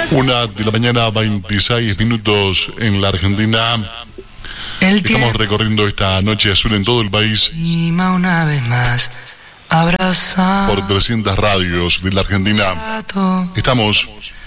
1:26 a.m. en la Argentina. Estamos recorriendo esta noche azul en todo el país una vez más, por 300 radios de la Argentina. Estamos